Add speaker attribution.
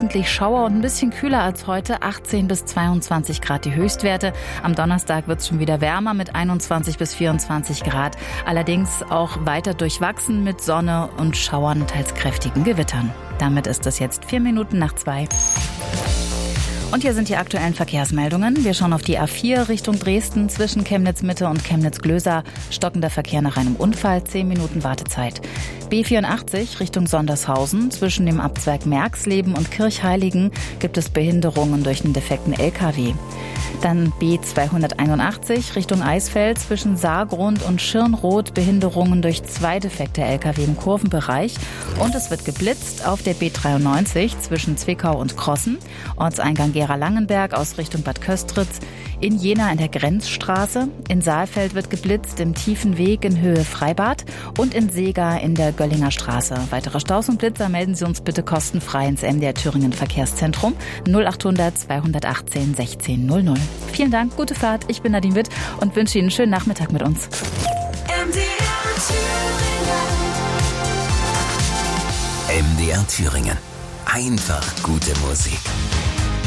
Speaker 1: gelegentlich Schauer und ein bisschen kühler als heute. 18 bis 22 Grad die Höchstwerte. Am Donnerstag wird es schon wieder wärmer mit 21 bis 24 Grad. Allerdings auch weiter durchwachsen mit Sonne und Schauern, teils kräftigen Gewittern. Damit ist es jetzt 4 Minuten nach 2. Und hier sind die aktuellen Verkehrsmeldungen. Wir schauen auf die A4 Richtung Dresden zwischen Chemnitz-Mitte und Chemnitz-Glösa. Stockender Verkehr nach einem Unfall, 10 Minuten Wartezeit. B84 Richtung Sondershausen zwischen dem Abzweig Merxleben und Kirchheiligen gibt es Behinderungen durch einen defekten LKW. Dann B281 Richtung Eisfeld zwischen Saargrund und Schirnroth, Behinderungen durch 2 defekte LKW im Kurvenbereich. Und es wird geblitzt auf der B93 zwischen Zwickau und Krossen, Ortseingang Gera-Langenberg aus Richtung Bad Köstritz, in Jena in der Grenzstraße, in Saalfeld wird geblitzt im Tiefen Weg in Höhe Freibad und in Seegar in der Göllinger Straße. Weitere Staus und Blitzer melden Sie uns bitte kostenfrei ins MDR Thüringen Verkehrszentrum 0800 218 16 00. Vielen Dank, gute Fahrt. Ich bin Nadine Witt und wünsche Ihnen einen schönen Nachmittag mit uns.
Speaker 2: MDR Thüringen. Einfach gute Musik.